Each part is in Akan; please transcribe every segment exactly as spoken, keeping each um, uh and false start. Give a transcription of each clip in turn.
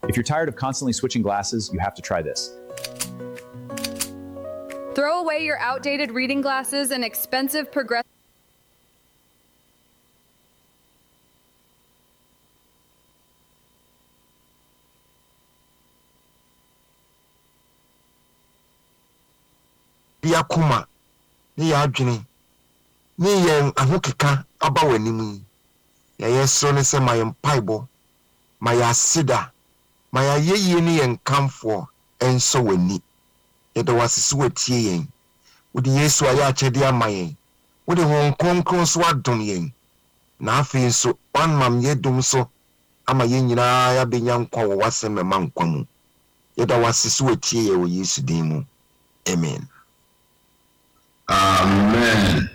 If you're tired of constantly switching glasses, you have to try this. Throw away your outdated reading glasses and expensive progressive. Yakuma, ni adwene, ni yen ahokeka aba wanimu. Ya yeso ne se mayem paibo, maya sida, maya yeye ni yen kamfo enso wani. Yeda wasisi wetie yen. Wodi Yesu aya achede amayen. Wodi hon konkron so adom yen. Na afi nso wanmam yedum so ama yen nyina ya benya nkwa wo wasem ma nkwa mu. Yeda wasisi wetie ye wo Yesu din mu. Amen. Amen.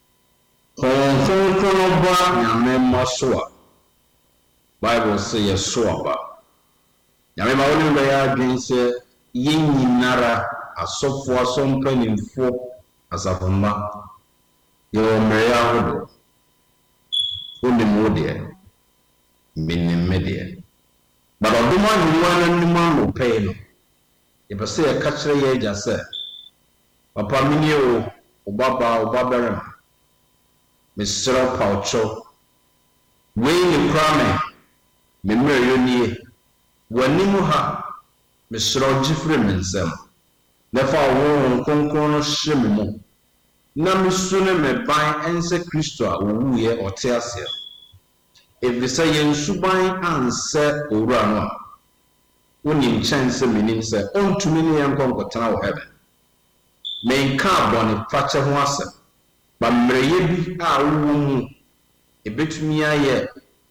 Konkron ba nyame masoa. Bible say yesoa ba. Nyame ma woni be ya adwen se yen nyinara asofo asompanimfo asafomma yo mreya hodo oni modie minimedie baba duma nyuwa na nima no pay no ye bese ye ka kire ye ja se papa mini o obaba obabere mesra paucho we ni krame me mreyo nie wanimu ha mesra gifre mensem nefa wo konkron no hyemmo na misune me ban ense Kristo a owuye ote ase evisa yensuban anse owura no a woni chance menim se ontumi ne yenkonkotena wo heaven menka abone fache ho ase ba mreye bi a wo mu ebetumi aye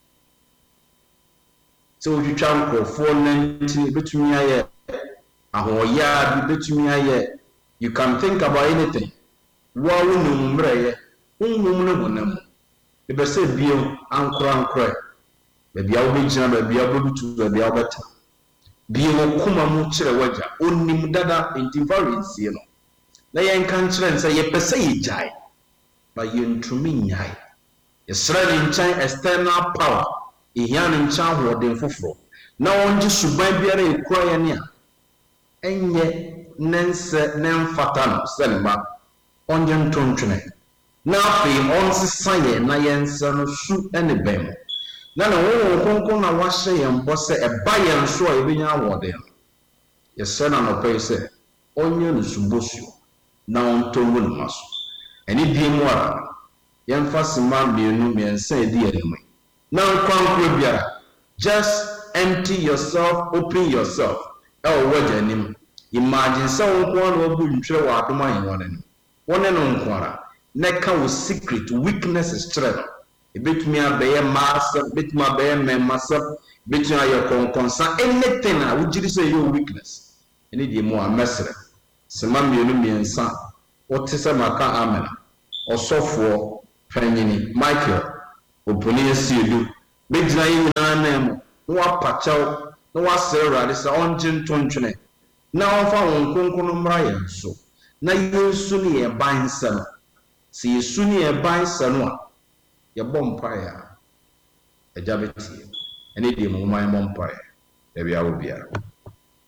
so wotwa nkrofo nanti ebetumi aye ahoya bi betumi aye. You can think about anything. Wa wonu mreye unwum ne honam e be se bio ankora ankora be bia wo bigina be bia wo bitu be bia wo beta bio kuma mu kire waja onnim dada intivarity no na yen kan kire nse ye pese ye jai ba yentumi nyai Israel nchan external power ehia ne nchan hoden foforo na wonje suban biara ekura ye ne a enye nense nemfata no selma onye ntontwene na afi onsesa ye na yense no su ene bem na na wo konkon na wahye ye mbose e ba ye nso a ebenya awode ye se na no pay se onye no subosu na ontongu no maso eni die mu ara ye mfasima mienu miensa edi enum na kwankro biara just empty yourself, open yourself e o waja nim. Imagine someone who will try to admire one. One and on quara. Neka with secret weaknesses strength. A bit me a bear master, bit my bear man master, bit your concern. Anything I would you say your weakness. Any day more messer. Semam you and son. What is a maca amena? Or software, Penny, Michael, or police you do. Big name, name, what patcho, no what Sarah, this on gin tonchine. Na ofa won konkono mra ye so na yesu ne ye ban se no se yesu ne ye ban se no a ye bompa ya ejabeti ene de mo man bompa ya e bia wo bia